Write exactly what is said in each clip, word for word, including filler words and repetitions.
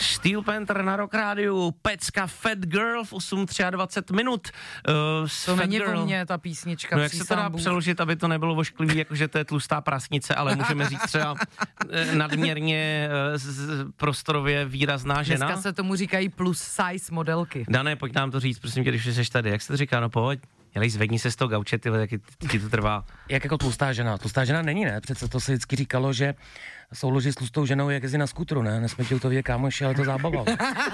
Steel Panther na Rock Rádiu, pecka Fat Girl v osm dvacet tři minut. Uh, to není o mně, ta písnička. No jak se to dá přeložit, aby to nebylo vošklivý, jakože to je tlustá prasnice, ale můžeme říct třeba nadměrně uh, prostorově výrazná žena. Dneska se tomu říkají plus size modelky. Dané, pojď nám to říct, prosím tě, když jsi tady. Jak se to říká? No pojď. Jelej, zvedni se z toho gauče, tyhle, jak ti to trvá. Jak jako tlustá žena? Tlustá žena není, ne? Přece to se vždycky říkalo, že souloží s tlustou ženou, jak jezdí na skútru, ne? Nesmětě to vědět kámoši, ale to zábava.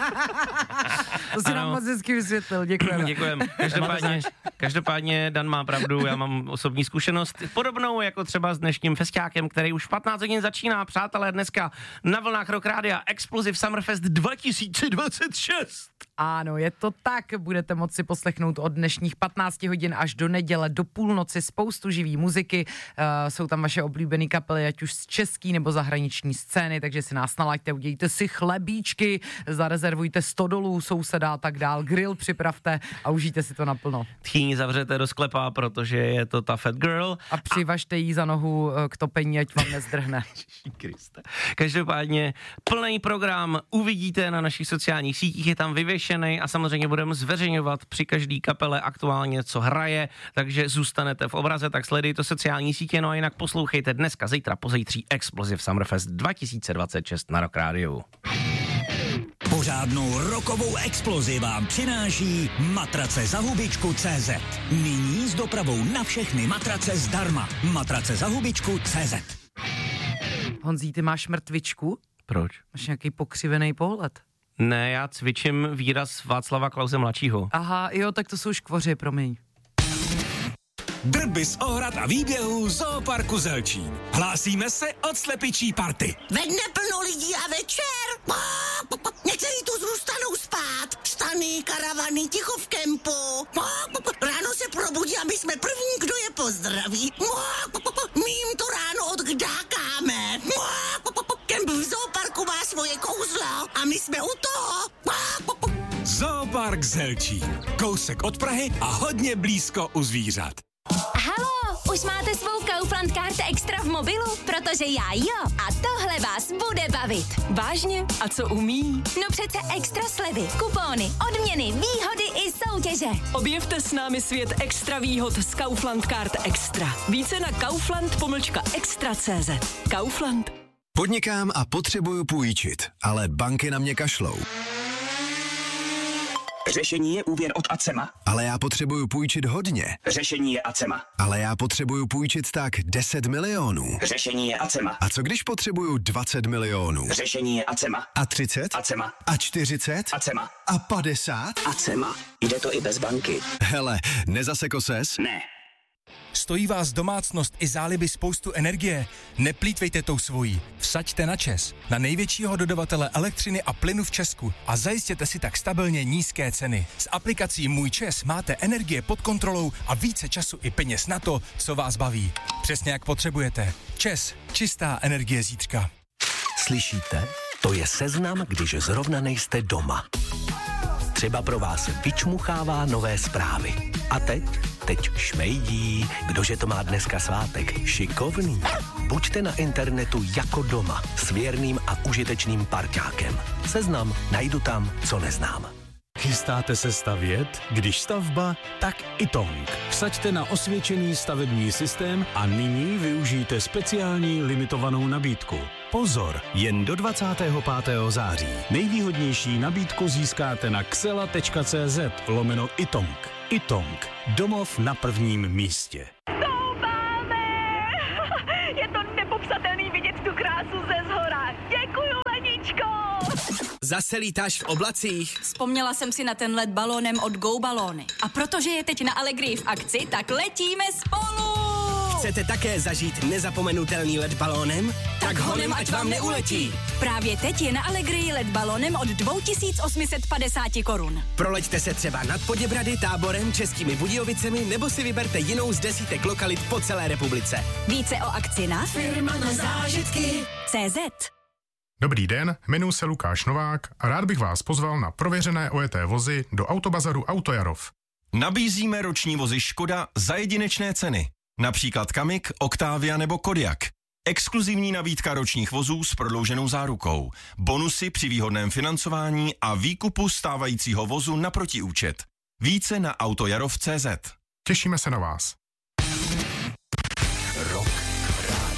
To si nám moc hezky vysvětlil, děkujeme. Děkujeme. Každopádně, každopádně Dan má pravdu, já mám osobní zkušenost podobnou jako třeba s dnešním festiákem, který už patnáct hodin začíná. Přátelé, dneska na vlnách Rock Rádia Explosive Summerfest dva tisíce dvacet šest. Ano, je to tak, budete moci poslechnout od dnešních patnácti hodin až do neděle, do půlnoci spoustu živý muziky, uh, jsou tam vaše oblíbené kapely, ať už z český nebo zahraniční scény, takže si nás nalaďte, udějte si chlebíčky, zarezervujte sto dolů, souseda a tak dál, grill připravte a užijte si to naplno. Tchýni zavřete do sklepa, protože je to ta Fat Girl. A přivažte jí za nohu k topení, ať vám nezdrhne. Kriste. Každopádně plný program uvidíte na našich sociálních sítích, je tam vyvěšený a samozřejmě budeme zveřejňovat při každý kapele aktuálně, co hraje, takže zůstanete v obraze, tak sledujte sociální sítě, no a jinak poslouchejte dneska, zítra, pozítří Explosive Summerfest dva tisíce dvacet šest na Rock Rádiu. Pořádnou rokovou explozi vám přináší matrace za hubičku tečka cé zet. Nyní s dopravou na všechny matrace zdarma. Matrace za hubičku tečka cé zet. Honzí, ty máš mrtvičku? Proč? Máš nějaký pokřivený pohled? Ne, já cvičím výraz Václava Klause mladšího. Aha, jo, tak to jsou škvoři, promiň. Drby z ohrad a výběhů Zooparku Zelčín. Hlásíme se od slepičí party. Ve dne plno lidí a večer. Někteří tu zůstanou spát. Stany, karavany, ticho v kempu. Ráno se probudí a my jsme první, kdo je pozdraví. My jim to ráno odkdákáme. Kemp v Zooparku má svoje kouzlo a my jsme u toho. Zoopark Zelčín. Kousek od Prahy a hodně blízko u zvířat. Halo, už máte svou Kaufland Card Extra v mobilu? Protože já jo. A tohle vás bude bavit. Vážně? A co umí? No přece extra slevy, kupóny, odměny, výhody i soutěže. Objevte s námi svět extra výhod z Kaufland Card Extra. Více na kaufland pomlčka extra tečka cé zet. Kaufland. Podnikám a potřebuju půjčit, ale banky na mě kašlou. Řešení je úvěr od Acema. Ale já potřebuju půjčit hodně. Řešení je Acema. Ale já potřebuju půjčit tak deset milionů. Řešení je Acema. A co když potřebuju dvacet milionů? Řešení je Acema. A třicet? Acema. A čtyřicet? Acema. A padesát? Acema. Jde to i bez banky. Hele, nezaseko ses? Ne. Stojí vás domácnost i záliby spoustu energie? Neplýtvejte tou svojí. Vsaďte na ČEZ, na největšího dodavatele elektřiny a plynu v Česku a zajistěte si tak stabilně nízké ceny. S aplikací Můj ČEZ máte energie pod kontrolou a více času i peněz na to, co vás baví. Přesně jak potřebujete. ČEZ, čistá energie zítřka. Slyšíte? To je seznam, když zrovna nejste doma. Třeba pro vás vyčmuchává nové zprávy. A teď? Teď šmejdí. Kdože to má dneska svátek? Šikovný. Buďte na internetu jako doma s věrným a užitečným parťákem. Seznam najdu tam, co neznám. Chystáte se stavět? Když stavba, tak Itong. Vsaďte na osvědčený stavební systém a nyní využijte speciální limitovanou nabídku. Pozor, jen do dvacátého pátého září. Nejvýhodnější nabídku získáte na xela tečka cé zet lomeno Itong. Itong. Domov na prvním místě. Stoupáme! Je to nepopsatelný vidět tu krásu ze zhora. Děkuju, Leničko! Zase lítáš v oblacích? Vzpomněla jsem si na ten let balónem od Go Balóny. A protože je teď na Allegrii v akci, tak letíme spolu! Chcete také zažít nezapomenutelný let balónem? Tak honem, ať vám neuletí! Právě teď je na Allegrii let balónem od dva tisíce osm set padesát korun. Proleďte se třeba nad Poděbrady, Táborem, Českými Budějovicemi nebo si vyberte jinou z desítek lokalit po celé republice. Více o akci na Firma na zážitky C Z. Dobrý den, jmenuji se Lukáš Novák a rád bych vás pozval na prověřené ojeté vozy do Autobazaru Autojarov. Nabízíme roční vozy Škoda za jedinečné ceny. Například Kamik, Octavia nebo Kodiaq. Exkluzivní nabídka ročních vozů s prodlouženou zárukou, bonusy při výhodném financování a výkupu stávajícího vozu na protiúčet. Více na autojarov tečka cé zet. Těšíme se na vás.